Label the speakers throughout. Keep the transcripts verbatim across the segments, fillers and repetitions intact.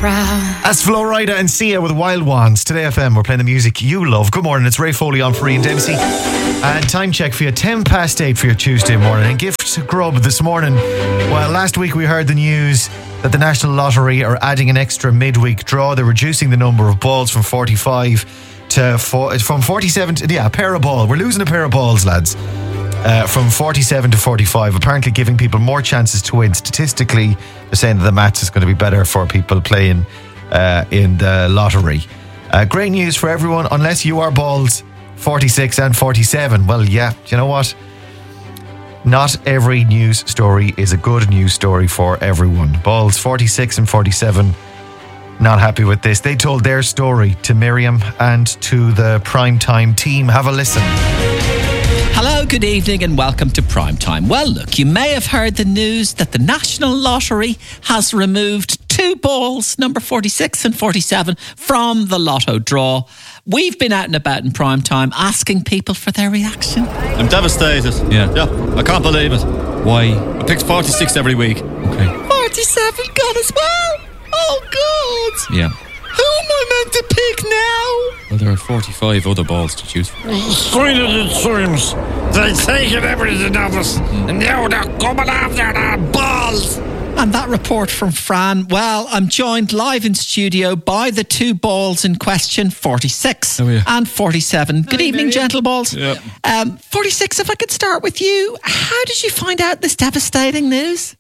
Speaker 1: proud.
Speaker 2: That's Flo Rida and Sia with Wild Ones. Today F M, we're playing the music you love. Good morning, it's Ray Foley on for Ian Dempsey. And time check for you, ten past eight for your Tuesday morning. And gift grub this morning. Well, last week we heard the news that the National Lottery are adding an extra midweek draw. They're reducing the number of balls from forty-five to four, from forty-seven to, yeah, a pair of balls. We're losing a pair of balls, lads. Uh, from forty-seven to forty-five, apparently giving people more chances to win. Statistically, they're saying that the maths is going to be better for people playing uh, in the lottery. Uh, great news for everyone, unless you are balls forty-six and forty-seven. Well, yeah, you know what? Not every news story is a good news story for everyone. Balls forty-six and forty-seven, not happy with this. They told their story to Miriam and to the Primetime team. Have a listen.
Speaker 3: Hello, good evening and welcome to Primetime. Well, look, you may have heard the news that the National Lottery has removed two balls, number forty-six and forty-seven, from the lotto draw. We've been out and about in Primetime asking people for their reaction.
Speaker 4: I'm devastated.
Speaker 5: Yeah.
Speaker 4: Yeah, I can't believe it.
Speaker 5: Why?
Speaker 4: I picked forty-six every week.
Speaker 5: Okay.
Speaker 3: forty-seven gone as well? Oh, God.
Speaker 5: Yeah.
Speaker 3: Who am I meant to pick now?
Speaker 5: Well, there are forty-five other balls to choose from.
Speaker 6: Screened it seems. They taken everything of us, and now they're coming after our balls.
Speaker 3: And that report from Fran. Well, I'm joined live in studio by the two balls in question, forty-six
Speaker 5: How are you?
Speaker 3: and forty-seven. Good evening, gentle balls.
Speaker 4: Yep.
Speaker 3: Um, forty-six, if I could start with you. How did you find out this devastating news?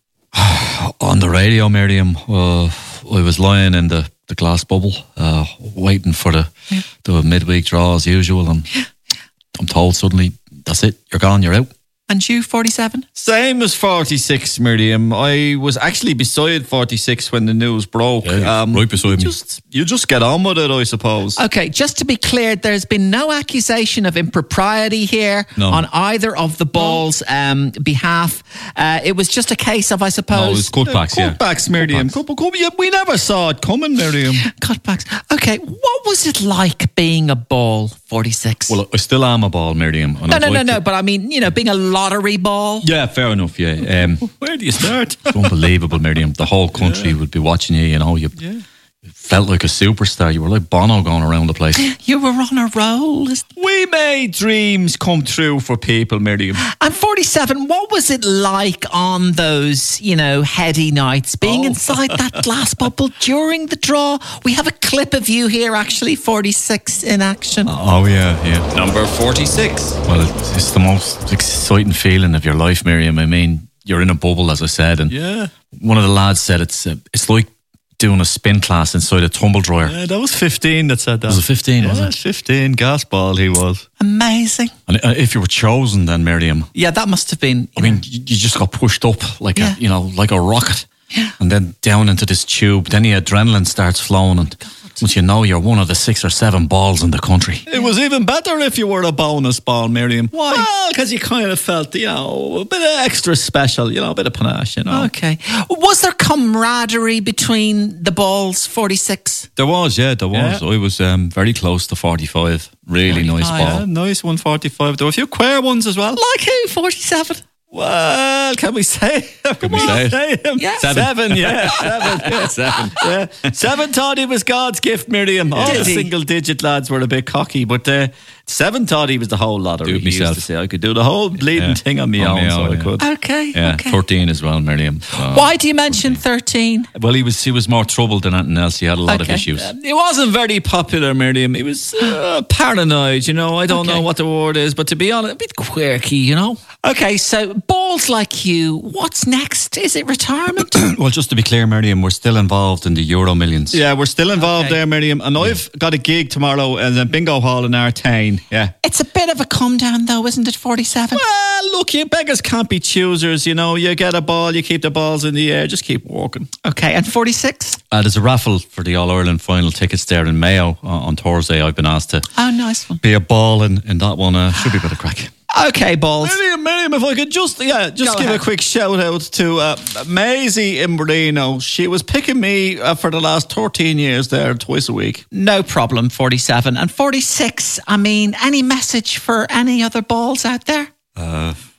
Speaker 5: On the radio, Miriam, uh, I was lying in the, the glass bubble, uh, waiting for the,
Speaker 3: Yeah.
Speaker 5: the midweek draw as usual, and I'm told suddenly, that's it, you're gone, you're out.
Speaker 3: And you, forty-seven?
Speaker 4: Same as forty-six, Miriam. I was actually beside forty-six when the news broke. Um,
Speaker 5: Yeah, right beside me.
Speaker 4: Just, you just get on with it, I suppose.
Speaker 3: Okay, just to be clear, there's been no accusation of impropriety here
Speaker 5: No.
Speaker 3: on either of the balls' um, behalf. Uh, it was just a case of, I suppose...
Speaker 5: No, it was cutbacks, yeah.
Speaker 4: Cutbacks, Miriam.
Speaker 5: Cutbacks.
Speaker 4: Cut- cut- yeah, we never saw it coming, Miriam.
Speaker 3: Cutbacks. Okay, what was it like being a ball, forty-six?
Speaker 5: Well, I still am a ball, Miriam. and
Speaker 3: no,
Speaker 5: I'd
Speaker 3: no,
Speaker 5: like
Speaker 3: no,
Speaker 5: to-
Speaker 3: no, but I mean, you know, being a lottery ball.
Speaker 5: Yeah, fair enough, yeah. Um,
Speaker 4: Where do you start?
Speaker 5: it's unbelievable, Miriam. The whole country would be watching you, you know. You felt like a superstar. You were like Bono going around the place.
Speaker 3: You were on a roll.
Speaker 4: We made dreams come true for people, Miriam.
Speaker 3: And forty-seven, what was it like on those, you know, heady nights, being
Speaker 4: Oh.
Speaker 3: inside that glass bubble during the draw? We have a clip of you here, actually, forty-six in action.
Speaker 5: Oh, yeah, yeah.
Speaker 4: Number forty-six.
Speaker 5: Well, it's, it's the most exciting feeling of your life, Miriam. I mean, you're in a bubble, as I said, and
Speaker 4: Yeah.
Speaker 5: one of the lads said it's uh, it's like doing a spin class inside a tumble dryer.
Speaker 4: Yeah, that was fifteen that said that.
Speaker 5: Was it fifteen, was
Speaker 4: Yeah,
Speaker 5: it?
Speaker 4: fifteen, gas ball he was.
Speaker 3: Amazing.
Speaker 5: And uh, if you were chosen, then Miriam,
Speaker 3: Yeah, that must have been...
Speaker 5: I mean, you, you just got pushed up like
Speaker 3: Yeah.
Speaker 5: a you know like a rocket,
Speaker 3: Yeah.
Speaker 5: and then down into this tube. Then the adrenaline starts flowing, and once you know you're one of the six or seven balls in the country.
Speaker 4: It was even better if you were a bonus ball, Miriam.
Speaker 3: Why?
Speaker 4: Well, because you kind of felt, you know, a bit of extra special, you know, a bit of panache, you know.
Speaker 3: Okay. Was there camaraderie between the balls, forty-six?
Speaker 5: There was, yeah, there was.
Speaker 4: Yeah.
Speaker 5: I was um, very close to forty-five. Really nice
Speaker 4: Oh,
Speaker 5: ball.
Speaker 4: yeah, nice one forty-five. There were a few queer ones as well.
Speaker 3: Like who, forty-seven?
Speaker 4: Well, can we say? Can
Speaker 5: we say it?
Speaker 4: him?
Speaker 3: Yeah.
Speaker 4: Seven. Seven, yeah. Seven, yeah.
Speaker 5: Seven.
Speaker 4: Yeah. Seven thought he was God's gift, Miriam. All
Speaker 3: Did
Speaker 4: the
Speaker 3: he?
Speaker 4: single digit lads were a bit cocky, but uh, Seven thought he was the whole lottery.
Speaker 5: Do it
Speaker 4: He used
Speaker 5: myself.
Speaker 4: to say I could do the whole bleeding
Speaker 5: Yeah.
Speaker 4: thing on my
Speaker 5: On
Speaker 4: own,
Speaker 5: my
Speaker 4: so
Speaker 5: own,
Speaker 4: I
Speaker 5: yeah.
Speaker 4: could.
Speaker 3: Okay,
Speaker 5: Yeah,
Speaker 3: okay.
Speaker 5: thirteen as well, Miriam. So-
Speaker 3: Why do you mention thirteen?
Speaker 5: Well, he was he was more trouble than anything else. He had a lot
Speaker 3: Okay.
Speaker 5: of issues.
Speaker 4: Um, He wasn't very popular, Miriam. He was uh, paranoid, you know. I don't
Speaker 3: Okay.
Speaker 4: know what the word is, but to be honest, a bit quirky, you know.
Speaker 3: Okay, so balls like you, what's next? Is it retirement?
Speaker 5: Well, just to be clear, Miriam, we're still involved in the Euro Millions.
Speaker 4: Yeah, we're still involved
Speaker 3: Okay.
Speaker 4: there, Miriam. And I've got a gig tomorrow in the bingo hall in Artane. Yeah.
Speaker 3: It's a bit of a come down though, isn't it, forty-seven?
Speaker 4: Well, look, you beggars can't be choosers, you know. You get a ball, you keep the balls in the air, just keep walking.
Speaker 3: Okay, and forty-six?
Speaker 5: Uh, there's a raffle for the All-Ireland final tickets there in Mayo uh, on Thursday. I've been asked to
Speaker 3: Oh, nice one.
Speaker 5: be a ball in, in that one. Uh, should be a bit of crack.
Speaker 3: Okay, balls.
Speaker 4: Miriam, Miriam, if I could just, yeah, just
Speaker 3: Go
Speaker 4: give
Speaker 3: ahead.
Speaker 4: a quick shout out to uh, Maisie in Marino. She was picking me uh, for the last thirteen years there, twice a week.
Speaker 3: No problem, forty-seven. And forty-six, I mean, any message for any other balls out there?
Speaker 5: Uh,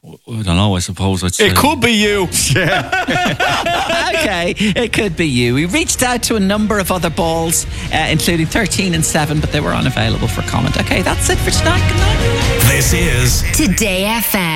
Speaker 5: I don't know, I suppose I'd say.
Speaker 4: It could be you.
Speaker 3: Okay, it could be you. We reached out to a number of other balls, uh, including thirteen and seven, but they were unavailable for comment. Okay, that's it for tonight. Good night.
Speaker 1: This is
Speaker 7: Today F M.